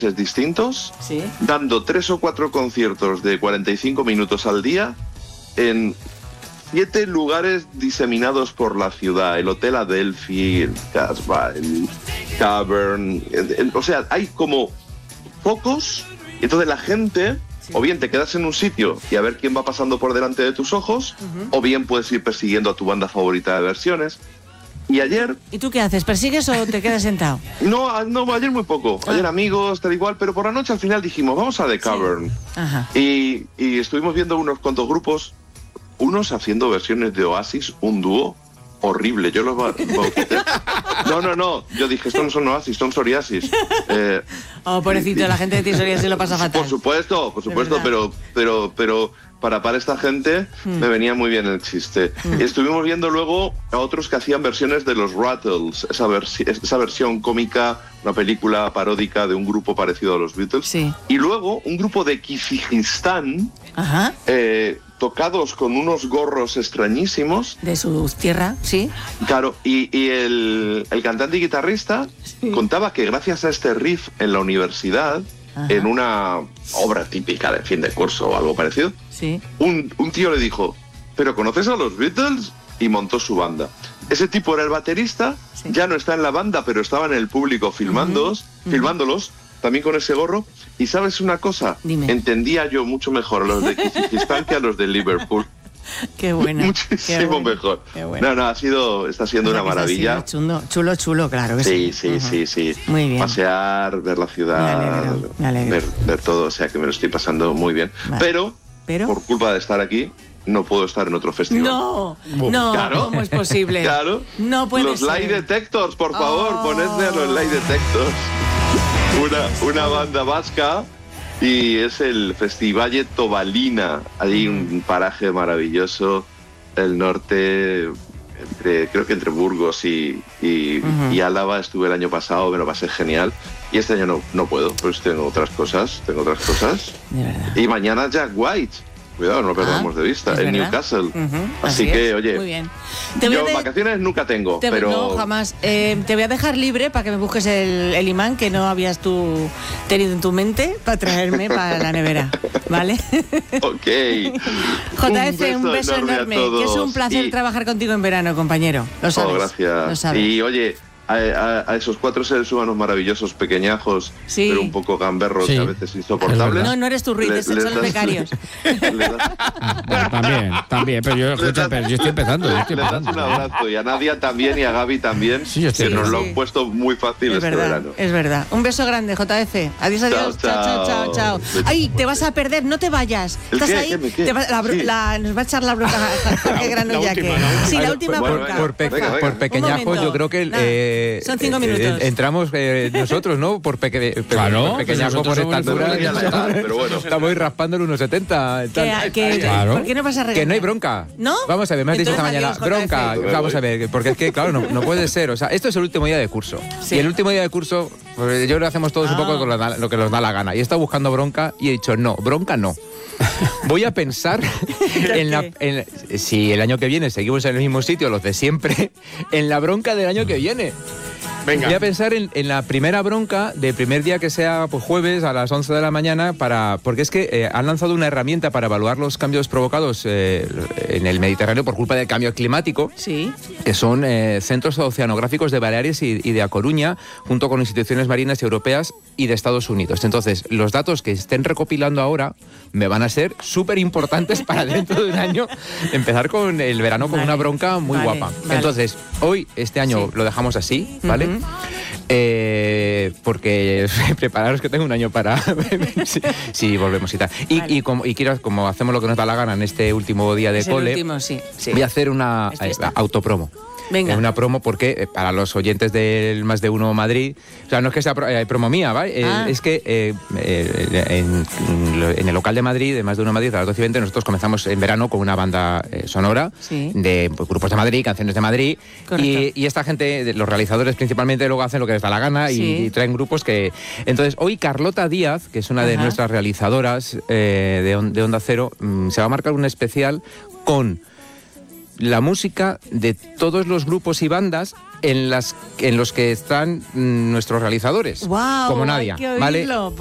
distintos, Sí. dando 3 o 4 conciertos de 45 minutos al día en 7 lugares diseminados por la ciudad: el Hotel Adelphi, el Casbah, el Cavern, o sea, hay como focos, y entonces la gente, o bien te quedas en un sitio y a ver quién va pasando por delante de tus ojos, o bien puedes ir persiguiendo a tu banda favorita de versiones. Y ayer... ¿Y tú qué haces? ¿Persigues o te quedas sentado? No, ayer muy poco. Ayer amigos, tal igual, pero por la noche al final dijimos, vamos a The Cavern. Ajá. Y estuvimos viendo unos cuantos grupos, unos haciendo versiones de Oasis, un dúo horrible. Yo los bauticé. No. Yo dije, estos no son Oasis, son Psoriasis. Oh, pobrecito, la gente de Tisoria se lo pasa fatal. Por supuesto, pero para esta gente me venía muy bien el chiste. Y estuvimos viendo luego a otros que hacían versiones de los Rattles, esa versión cómica, una película paródica de un grupo parecido a los Beatles. Sí. Y luego un grupo de Kirguistán, Ajá. tocados con unos gorros extrañísimos. De su tierra, sí. Claro, y el cantante y guitarrista contaba que gracias a este riff en la universidad, en una obra típica de fin de curso o algo parecido, Sí. un tío le dijo, ¿pero conoces a los Beatles? Y montó su banda. Ese tipo era el baterista, ya no está en la banda, pero estaba en el público filmándolos, también con ese gorro. Y ¿sabes una cosa? Dime. Entendía yo mucho mejor a los de Kirguistán que a los de Liverpool. Qué bueno. Muchísimo mejor. Qué bueno. No, está siendo una maravilla. Chulo, claro que sí. Sí. Muy bien. Pasear, ver la ciudad, Me alegro. ver todo, o sea que me lo estoy pasando muy bien. Vale. Pero, por culpa de estar aquí, no puedo estar en otro festival. No, Claro. ¿cómo es posible? Claro. No puede los ser. Lie Detectors, por favor, ponedme a los Lie Detectors. Una banda vasca, y es el Festivalle Tobalina, allí un paraje maravilloso, el norte, creo que entre Burgos y Álava. Estuve el año pasado, me lo pasé genial, y este año no puedo, pues tengo otras cosas. De verdad. Y mañana Jack White, cuidado, no lo perdamos de vista, en Newcastle. Así que, oye, muy bien. yo vacaciones nunca tengo, pero... No, jamás. Te voy a dejar libre para que me busques el imán que no habías tú tenido en tu mente para traerme para la nevera, ¿vale? Ok. JF, un beso enorme. Que es un placer trabajar contigo en verano, compañero. Lo sabes. Gracias. Lo sabes. Y oye, a esos 4 seres humanos maravillosos, pequeñojos, pero un poco gamberros y a veces insoportables. No eres tú, Ruiz, son los becarios. También, pero yo estoy empezando. Les das un abrazo, y a Nadia también y a Gaby también, que nos lo han puesto muy fácil verano. Es verdad. Un beso grande, JF. Adiós. Chao. Ay, te vas a perder, no te vayas. ¿Estás ahí? ¿Qué? Nos va a echar la bronca Jorge Granullaque. Sí, la última bronca. Por pequeñajo, yo creo que son 5 minutos. Entramos nosotros, ¿no? Por pequeñajo, por esta altura. Pero bueno, estamos raspando el 1,70. Claro. ¿Por qué no vas a regalar? Que no hay bronca. ¿No? Vamos a ver, me has dicho esta Entonces, mañana. adiós, Bronca. JF. Vamos a ver, porque es que, claro, no puede ser. O sea, esto es el último día de curso. Sí. Y el último día de curso, pues, yo lo hacemos todos un poco con lo que nos da la gana. Y he estado buscando bronca y he dicho, no, bronca no. Voy a pensar si el año que viene seguimos en el mismo sitio, los de siempre, en la bronca del año que viene. Venga. Voy a pensar en la primera bronca del primer día, que sea pues, jueves a las 11 de la mañana, porque es que han lanzado una herramienta para evaluar los cambios provocados en el Mediterráneo por culpa del cambio climático, que son centros oceanográficos de Baleares y de A Coruña, junto con instituciones marinas europeas y de Estados Unidos. Entonces, los datos que estén recopilando ahora me van a ser súper importantes para dentro de un año empezar con el verano con una bronca muy guapa. Entonces, hoy, este año, lo dejamos así, ¿vale? Porque prepararos que tengo un año para si volvemos y tal. Y como hacemos lo que nos da la gana en este último día de cole, voy a hacer una autopromo. Venga. Una promo porque para los oyentes del Más de Uno Madrid, o sea, no es que sea promo mía, ¿vale? Es que en el local de Madrid, de Más de Uno Madrid, a las 12:20, nosotros comenzamos en verano con una banda sonora de grupos de Madrid, canciones de Madrid, y esta gente, los realizadores principalmente, luego hacen lo que les da la gana y traen grupos que... Entonces, hoy Carlota Díaz, que es una de nuestras realizadoras de Onda Cero, se va a marcar un especial con la música de todos los grupos y bandas en los que están nuestros realizadores. Wow, como Nadia, hay que ¿vale? oírlo.